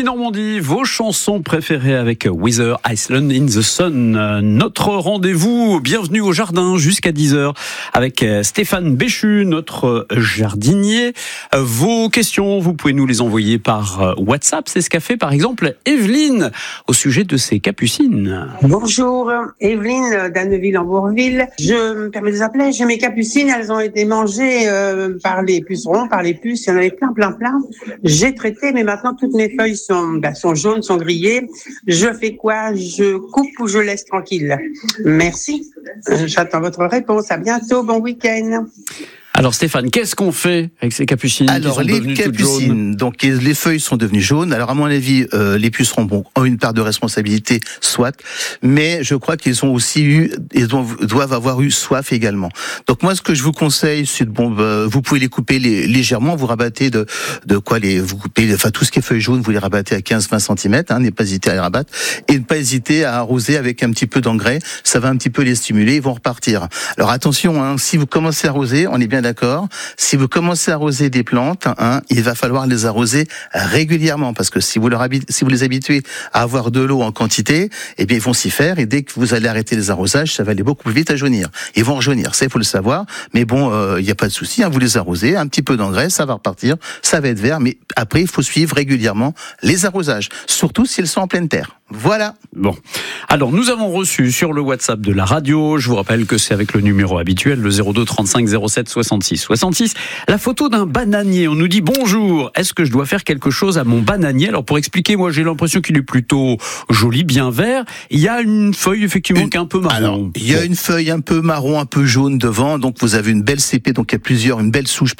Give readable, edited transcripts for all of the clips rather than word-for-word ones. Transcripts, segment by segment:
Ici Normandie, vos chansons préférées avec Weather Iceland in the Sun. Notre rendez-vous, bienvenue au jardin jusqu'à 10h avec Stéphane Béchu, notre jardinier. Vos questions, vous pouvez nous les envoyer par WhatsApp. C'est ce qu'a fait par exemple Evelyne au sujet de ses capucines. Bonjour, Evelyne d'Anneville en Bourville. Je me permets de vous appeler, j'ai mes capucines, elles ont été mangées par les pucerons, par les puces, il y en avait plein. J'ai traité, mais maintenant toutes mes feuilles sont jaunes, sont grillées. Je fais quoi? Je coupe ou je laisse tranquille? Merci. J'attends votre réponse. À bientôt. Bon week-end. Alors Stéphane, qu'est-ce qu'on fait avec ces capucines? Alors les capucines, donc les feuilles sont devenues jaunes. Alors à mon avis, les pucerons ont une part de responsabilité, soit, mais je crois qu'ils doivent avoir eu soif également. Donc moi, ce que je vous conseille, c'est vous pouvez les couper légèrement. Vous rabattez vous coupez, tout ce qui est feuilles jaunes, vous les rabattez à 15-20 cm. N'hésitez pas hésiter à les rabattre et ne pas hésiter à arroser avec un petit peu d'engrais. Ça va un petit peu les stimuler, ils vont repartir. Alors attention, si vous commencez à arroser, on est bien d'accord. Si vous commencez à arroser des plantes, il va falloir les arroser régulièrement parce que si vous les habituez à avoir de l'eau en quantité, eh bien ils vont s'y faire et dès que vous allez arrêter les arrosages, ça va aller beaucoup plus vite à jaunir. Ils vont rejaunir, ça il faut le savoir. Mais bon, il n'y a pas de souci. Vous les arrosez, un petit peu d'engrais, ça va repartir, ça va être vert. Mais après, il faut suivre régulièrement les arrosages, surtout s'ils sont en pleine terre. Voilà. Bon. Alors, nous avons reçu sur le WhatsApp de la radio, je vous rappelle que c'est avec le numéro habituel, le 02 35 07 66 66, la photo d'un bananier. On nous dit bonjour, est-ce que je dois faire quelque chose à mon bananier? Alors, pour expliquer, moi, j'ai l'impression qu'il est plutôt joli, bien vert. Il y a une feuille, effectivement, qui est un peu marron. Alors, il y a une feuille un peu marron, un peu jaune devant. Donc, vous avez une belle CP, donc il y a une belle souche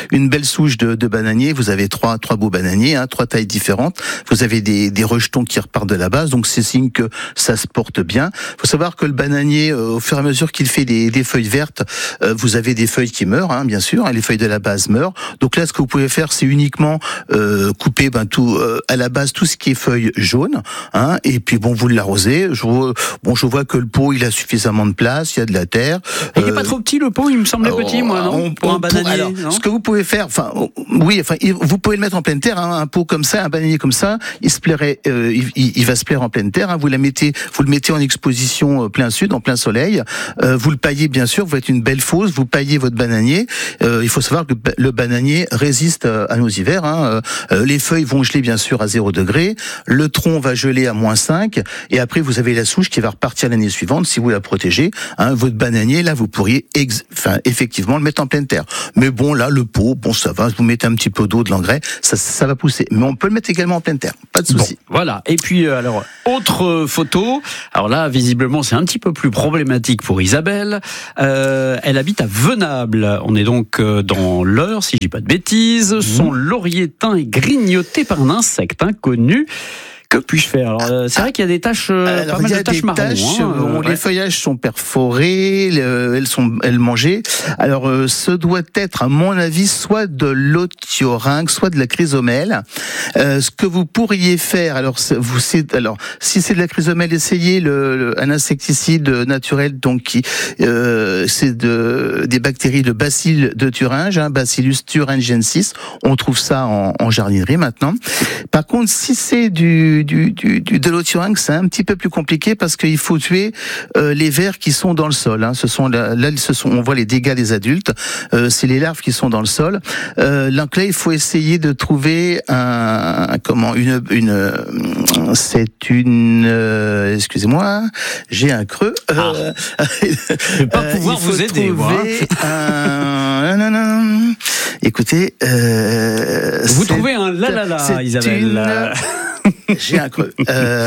de bananier. Vous avez trois beaux bananiers, trois tailles différentes. Vous avez des rejetons qui repartent de la base. Donc c'est signe que ça se porte bien. Il faut savoir que le bananier, au fur et à mesure qu'il fait des feuilles vertes, vous avez des feuilles qui meurent, bien sûr, les feuilles de la base meurent. Donc là, ce que vous pouvez faire, c'est uniquement couper à la base tout ce qui est feuilles jaunes, et puis vous l'arrosez. Je vois que le pot, il a suffisamment de place, il y a de la terre. Il n'est pas trop petit le pot, il me semblait petit, moi, non? Pour un bananier. Alors, ce que vous pouvez faire, vous pouvez le mettre en pleine terre, un pot comme ça, un bananier comme ça, il se plairait, il va se plaire en pleine terre. Vous le mettez en exposition plein sud, en plein soleil. Vous le paillez bien sûr. Vous faites une belle fosse. Vous paillez votre bananier. Il faut savoir que le bananier résiste à nos hivers. Les feuilles vont geler bien sûr à 0 degré. Le tronc va geler à -5. Et après vous avez la souche qui va repartir l'année suivante si vous la protégez. Votre bananier là, vous pourriez effectivement le mettre en pleine terre. Mais bon là, le pot, ça va. Vous mettez un petit peu d'eau, de l'engrais, ça va pousser. Mais on peut le mettre également en pleine terre. Pas de souci. Bon, voilà. Et puis alors, autre photo. Alors là, visiblement, c'est un petit peu plus problématique pour Isabelle. Elle habite à Venable. On est donc dans l'Eure, si je dis pas de bêtises. Son laurier teint est grignoté par un insecte inconnu. Que puis-je faire? Alors, c'est vrai qu'il y a des taches, pas mal de taches marron. Les feuillages sont perforés, elles mangées. Alors, ce doit être, à mon avis, soit de l'otiorynque, soit de la chrysomèle. Ce que vous pourriez faire, si c'est de la chrysomèle, essayez un insecticide naturel, donc c'est des bactéries de Bacille de Thuringe, Bacillus thuringiensis. On trouve ça en jardinerie maintenant. Par contre, si c'est de l'otiorynque, c'est un petit peu plus compliqué parce qu'il faut tuer les vers qui sont dans le sol. On voit les dégâts des adultes. C'est les larves qui sont dans le sol. Donc là, il faut essayer de trouver excusez-moi, j'ai un creux. Je vais pas pouvoir vous aider. Non. Écoutez, vous trouvez un Isabelle. J'ai un creux.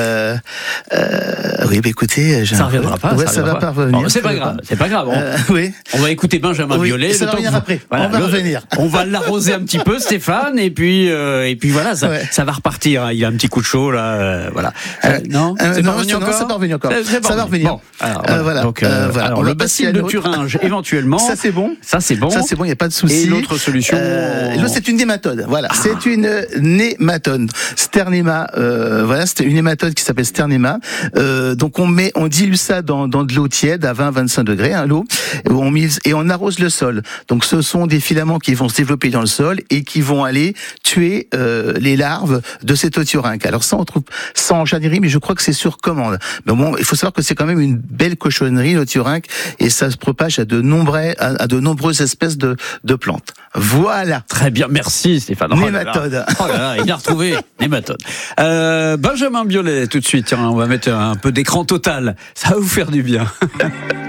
Oui, écoutez, ça reviendra pas. Ça va pas revenir. C'est pas grave. Oui. On va écouter Benjamin Biolay. Ça va revenir après. Voilà, on va revenir. On va l'arroser un petit peu, Stéphane, et puis voilà, ça va repartir. Il y a un petit coup de chaud là, voilà. Non, c'est pas revenu encore. C'est pas revenu encore. Ça va revenir. Bon, voilà. Donc, alors, le bacille de Thuringe, éventuellement. Ça c'est bon. Il n'y a pas de souci. Et l'autre solution. C'est une nématode. Voilà, c'est une nématode. Sternema Voilà, c'était une nématode qui s'appelle Sternema. Donc on dilue ça dans de l'eau tiède à 20-25 degrés, l'eau. Et on arrose le sol. Donc ce sont des filaments qui vont se développer dans le sol et qui vont aller tuer les larves de cet othiorynque. Alors ça, on trouve ça en jardinerie, mais je crois que c'est sur commande. Mais bon, il faut savoir que c'est quand même une belle cochonnerie, l'othiorynque, et ça se propage à de nombreuses espèces de plantes. Voilà. Très bien, merci Stéphane. Nématode. Oh là là, il a retrouvé nématode. Benjamin Biolay, tout de suite, tiens, on va mettre un peu d'écran total. Ça va vous faire du bien.